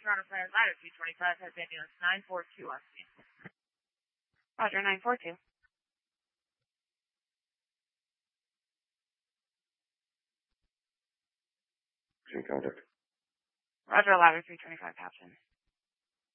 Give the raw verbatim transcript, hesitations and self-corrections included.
Toronto Flyers ladder two twenty-five has ambulance nine four two on scene. Roger, nine four two. In contact. Roger, ladder three twenty-five, Captain.